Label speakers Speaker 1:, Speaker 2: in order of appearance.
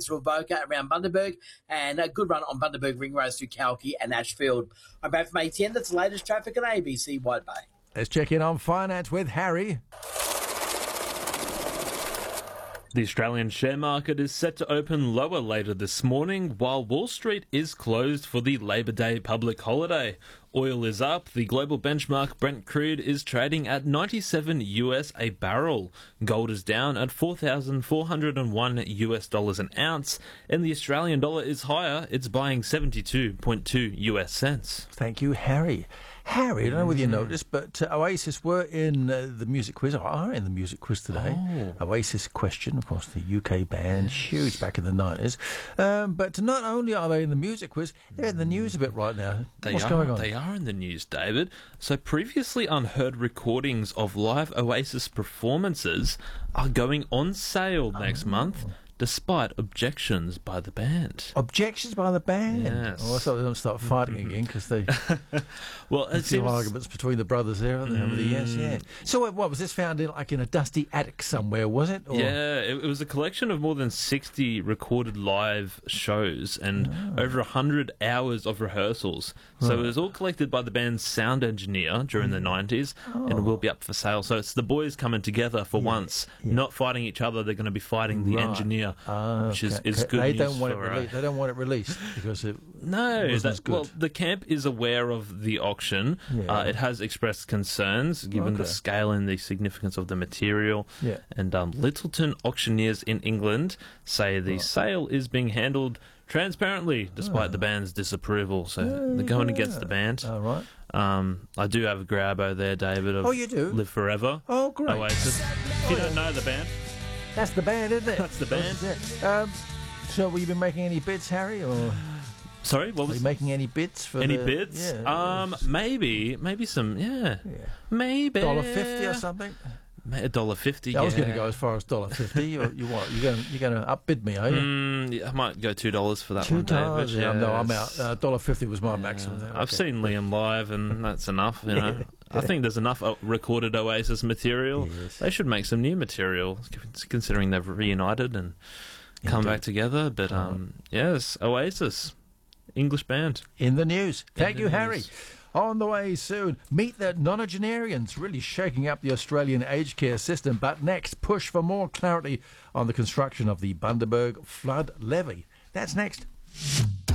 Speaker 1: It's Wovoka around Bundaberg, and a good run on Bundaberg Ring Roads through Kalki and Ashfield. I'm back from ATN. That's the latest traffic on ABC White Bay.
Speaker 2: Let's check in on finance with Harry.
Speaker 3: The Australian share market is set to open lower later this morning, while Wall Street is closed for the Labor Day public holiday. Oil is up. The global benchmark Brent crude is trading at $97 a barrel. Gold is down at $4,401 an ounce, and the Australian dollar is higher. It's buying 72.2 US cents.
Speaker 2: Thank you, Harry. Harry, I don't know whether you noticed, but Oasis were in the music quiz, or are in the music quiz today.
Speaker 3: Oh.
Speaker 2: Oasis Question, of course, the UK band, huge back in the 90s. But not only are they in the music quiz, they're in the news a bit right now. What's going on?
Speaker 3: They are in the news, David. So previously unheard recordings of live Oasis performances are going on sale next month, despite objections by the band.
Speaker 2: Objections by the band?
Speaker 3: Yes.
Speaker 2: Oh, I thought they were going to start fighting again, because they...
Speaker 3: Well, it
Speaker 2: a few
Speaker 3: seems...
Speaker 2: arguments between the brothers there over the years, yeah. So what was this found in, in a dusty attic somewhere, was it? Or?
Speaker 3: Yeah, it was a collection of more than 60 recorded live shows and over 100 hours of rehearsals. So it was all collected by the band's sound engineer during the 90s, and it will be up for sale. So it's the boys coming together for once, not fighting each other. They're going to be fighting the engineer, which is good
Speaker 2: they
Speaker 3: news.
Speaker 2: Don't want it released. They don't want it released because it wasn't good.
Speaker 3: Well, the camp is aware of the auction.
Speaker 2: Yeah.
Speaker 3: It has expressed concerns given the scale and the significance of the material.
Speaker 2: Yeah.
Speaker 3: And Littleton auctioneers in England say the sale is being handled transparently despite the band's disapproval. So they're going against the band.
Speaker 2: All right.
Speaker 3: I do have a grabbo there, David. Of
Speaker 2: you do?
Speaker 3: Live Forever.
Speaker 2: Oh, great.
Speaker 3: Oasis. If you don't know the band,
Speaker 2: That's the band, isn't it?
Speaker 3: That's the band.
Speaker 2: So have you been making any bids, Harry? Or
Speaker 3: sorry, what
Speaker 2: are
Speaker 3: was
Speaker 2: you making any bids for
Speaker 3: any
Speaker 2: the,
Speaker 3: bids?
Speaker 2: Yeah,
Speaker 3: Maybe some. Maybe
Speaker 2: $1.50 or something.
Speaker 3: $1.50.
Speaker 2: I was going to go as far as $1.50. You what? You're going to upbid me, are you?
Speaker 3: Yeah, I might go $2 for that one,
Speaker 2: $2.
Speaker 3: David.
Speaker 2: Yeah, no, I'm out. $1.50 was my maximum. There.
Speaker 3: I've seen Liam live, and that's enough. You know, I think there's enough recorded Oasis material.
Speaker 2: Yes.
Speaker 3: They should make some new material, considering they've reunited and come back together. But yes, Oasis, English band
Speaker 2: in the news. Thank you,
Speaker 3: news.
Speaker 2: Harry. On the way soon, meet the nonagenarians, really shaking up the Australian aged care system. But next, push for more clarity on the construction of the Bundaberg flood levy. That's next.